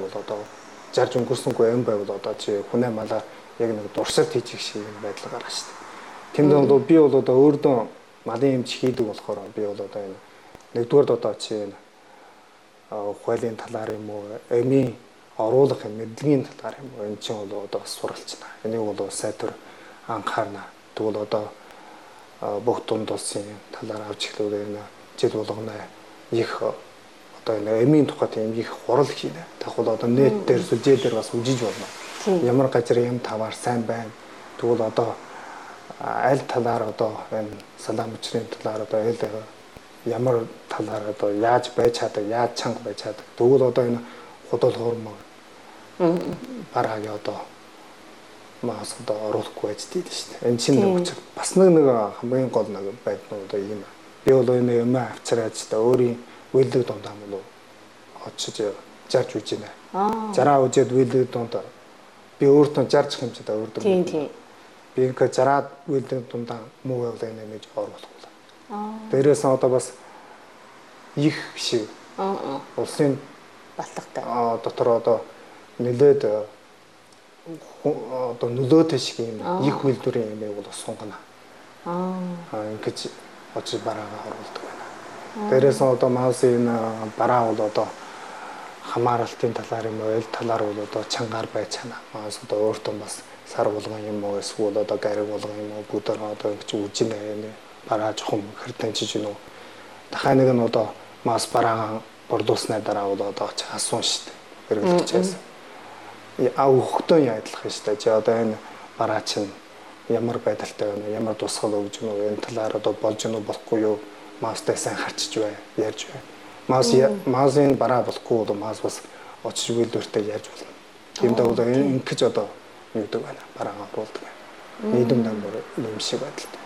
бол одоо жарж өнгөрсөнгүй юм байвал одоо чи хүнээ малаа яг нэг дурсарт хийчих шиг юм байдал гарах шүү дээ. Тэнд бол би бол одоо өөрдөө малын эмч хийдэг болохоор би бол одоо энэ нэгдүгээр одоо чи энэ хуулийн талаар юм уу, эмийн оруулах мэдлэгийн талаар юм уу, энэ чинь бол одоо суралцна. Энийг бол сайтар анхаарна. Тэгвэл одоо бүх дунд улсын талаар авч эхлэв энэ жил болгоно их одоо энэ эмийн тухай тийм их хурал хийнэ. Тэгвэл одоо нэт дээр сүлжээ дээр бас үжиж болно. Ямар газар юм таваар сайн байна. Тэгвэл одоо аль талаар одоо энэ салаам мөчрийн талаар одоо ямар талаар одоо яаж байж чаддаг, яаж чанга байж чаддаг. Тэгвэл одоо энэ худал хуурмаг бараагийн одоо маас одоо оруулахгүй байж дээ шүү дээ. Энэ чинь нэг бас нэг хамгийн гол нэг байднууд одоо ийм. Би бол энэ юм авчираад ч та өөрийн үйлдэл дундаа мөн очиж жарж үж байна. Жараа үжээд үйлдэл дундаа би өөртөө жарж хэмжээд өөртөө. Тийм. Би ингээ жараад үйлдэл дундаа муу явал энэ нэмж оруулахгүй. Дээрээс нь одоо бас их шиг улсын батлагтай дотор одоо нэлээд одоо нөлөөтэй шиг юм их үйлдвэрийн юм бол сунгана. Ингэж очиж бараагаа оруулдаг байна. Дээрээс нь одоо маусын бараа бол одоо хамааралтын талаар юм уу, талаар бол одоо чангаар байж чана. Маус одоо өөртөө бас сар болгон юм уу, эсвэл одоо гариг болгон юм уу, бүдэр одоо ингэж үжинэ юм бараа жоохон хэртэнчиж гинөө. Дахиад нэг нь одоо мас бараагаа бордуулсны дараа бол одоо асуун шүү дээ. Хэрэглэгчээс. Хөхтөн яадлах шүү дээ. Чи одоо энэ бараа чинь ямар байдалтай байна, ямар тусгал өгж гэнэ вэ? Энэ талаар одоо болж гэнэ болохгүй юу? Мастай сайн харчиж бай, ярьж бай. Масын бараа болохгүй бол мас бас очиж үйлдвэртэй ярьж болно. Тиймдээ бол ингэж одоо юудаг байна. Бараагаа оруулдаг байна. Нийгэм дамбар юм шиг байдалтай.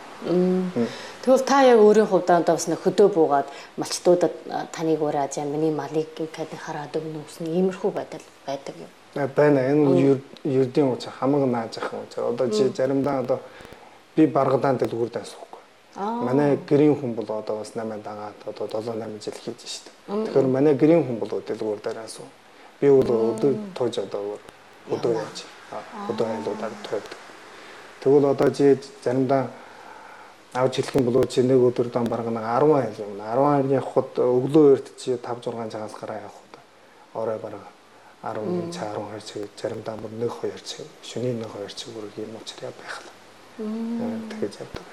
Тэгвэл та яг өөрийн хувьдаа бас нэг хөдөө буугаад малчтуудад таныг ураад яа миний малыг ингээд хараад өгнө үснэ иймэрхүү байдал байдаг юм. Байна. Энэ ердийн уч хамаг нааж ах юм. Одоо чи заримдаа одоо би баргадаан дэлгүүр дайсахгүй. Манай гэрийн хүн бол одоо бас 8 дагаад одоо 7-8 жил хийж штэ. Тэгэхээр манай гэрийн хүн бол дэлгүүр дээр асуу. Би бол өдөр тууж одоо өдөр яаж өдөр айлуудаар тойдог. Тэгвэл одоо чи заримдаа авч хэлэх юм бол чи нэг өдөр дан бараг 10 айл юм. 10 айлын явхад өглөө эрт чи 5-6 цагаас гараа явхад орой бараг 11 цаг 12 цаг заримдаа бүр 1-2 цаг шөнийн 1-2 цаг бүрэг юм уучраа байх л. Тэгэж явдаг.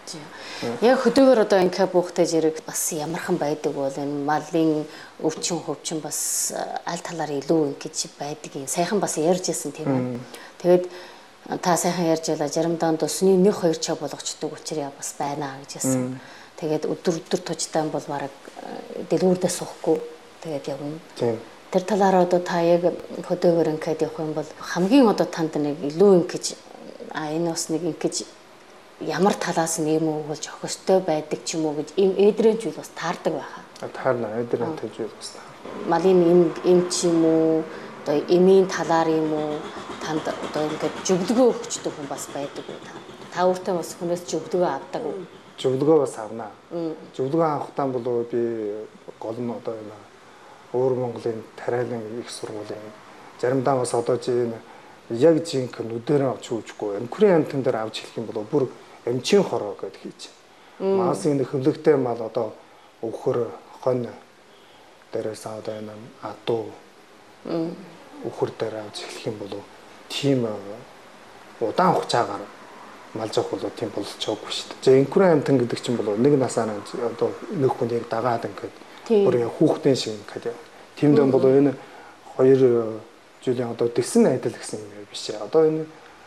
Яг хөдөөгөр одоо ингээ буухтай зэрэг бас ямархан байдаг бол энэ малын өвчин хөвчин бас аль талаар илүү ингэж байдаг юм. Сайхан бас ярьж ирсэн тийм үү. Тэгээд та сайхан ярьж байла заримдаа өсний 1-2 цаг болгочдөг учраас бас байна гэж хэлсэн. Тэгээд өдөр тужтай бол бараг дэлгүүрдээ суухгүй тэгээд явна. Тийм. Тэр талаараа одоо та яг хөдөөгөр ингээд явах юм бол хамгийн одоо танд нэг илүү ингэж энэ бас нэг ингэж ямар талаас нь юм уу болж өгөхтэй байдаг ч юм уу гэж эдрэн зүйл бас таардаг байхаа. Таарна эдрэн зүйл бас таарна. Малын эм ч юм уу одоо эмийн талаар юм уу танд одоо ингээд зөвлөгөө өгчдөг хүн бас байдаг уу та? Та өөртөө бас хүнээс зөвлөгөө авдаг уу? Зөвлөгөө бас авнаа. Зөвлөгөө авахтаа бол би гол нь одоо энэ өөр Монголын тариалан их сургуулийн заримдаа бас одоо чи яг жинхэнэ нүдэрээ авч үүжгүй эмхрийн амтан дээр авч хэлэх юм бол бүр эмчийн хороо гэдээ хийж. Масын хөвлөгтэй мал одоо өвхөр хонь дээрээс одоо энэ адуу өвхөр дээр авч хэлэх юм бол тийм удаан хугацаагаар малж авах бол тийм болж байгаагүй шүү дээ. Эмхрийн амтан гэдэг чинь бол нэг насаар одоо нэг хүнийг дагаад ингээд бүр хүүхдийн шиг ингээд тиймдээ бол энэ 2 жилийн одоо тэгсэн айдал гэсэн юм биш. Одоо энэ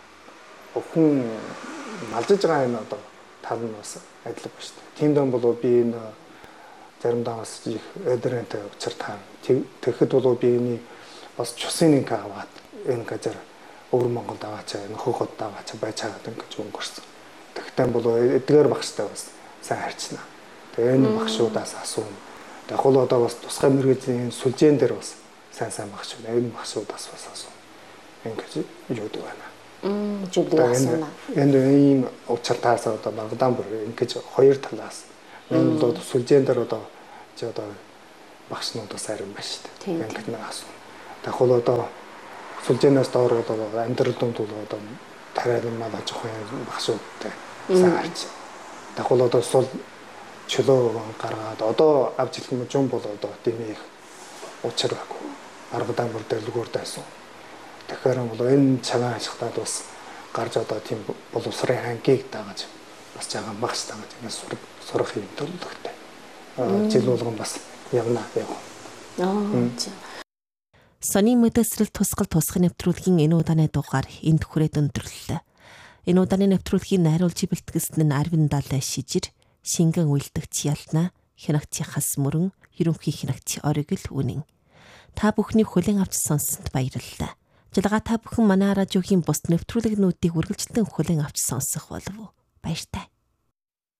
хүн малжиж байгаа энэ одоо тал нь бас адилхан ба шүү дээ. Тиймдээ бол би энэ заримдаа бас их эдрэнтэй учиртаа. Тэгэхэд бол би энэ бас чусын нэг аваад энэ газар өвөр Монголд аваачаа энэ хөхөд аваачаа байж байгаа гэж өнгөрсөн. Тэгтээ бол эдгээр багштай бас сайн харьцна. Тэгээ энэ багшуудаас асууна. Яг л одоо бас тусгай мэргэжлийн сүлжээн дээр бас сайн багш байна. Энэ багшуудаас бас асууна. Ингэж юудаг байна. Зөвлөгөө асууна. Энэ ийм учиртаас одоо багдаан бүр ингэж 2 талаас энэ бол сүлжээн дээр одоо чи одоо багшнуудаас харин байна шүү дээ. Ингэж нэг асууна. Дахул одоо сүлжээнээс доор одоо амьдрал дунд бол одоо тариад мал жоохон багшуудтай саарч. Дахул одоо сул чөлөө гаргаад одоо авч хэлэх юм жум бол одоо дэмий учир байхгүй. Аргадан бүр дэлгүүр дайсан. Тэгэхээр бол энэ цагаан ашигтаад бас гарч одоо тийм боловсрын хангийг дагаж бас жаахан багш дагаж ингэ сурах юм төлөвлөгтэй. Жил болгон бас явна яв. Сони мэдэсрэл тусгал тусгын нэвтрүүлгийн энэ удааны дугаар энд хүрээд өндөрлөлөө. Энэ удааны нэвтрүүлгийг найруулж бэлтгэсэн нь Арвин Далай шижир, шингэн үйлдэгч Ялна, хянагч Хас мөрөн, ерөнхий хянагч Оригл үнэн. Та бүхний хүлээн авч сонссонд баярлалаа. Жалгаа та бүхэн манай радиогийн бус нэвтрүүлгнүүдийг үргэлжлэн хүлээн авч сонсох болов уу? Баяртай.